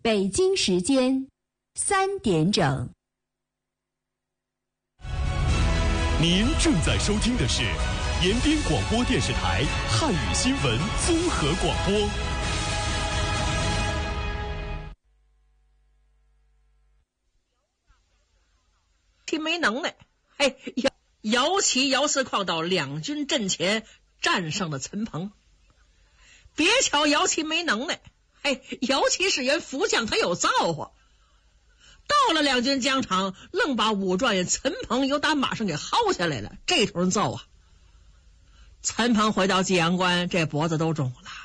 北京时间3点整。 您正在收听的是延边广播电视台汉语新闻综合广播。 挺没能耐，摇旗摇四矿到两军阵前，战胜了陈鹏。别瞧摇旗没能耐，摇旗是人福将，他有造化。到了两军疆场，愣把武状元陈鹏由打马上给薅下来了，这头人造啊！陈鹏回到济阳关，这脖子都肿了。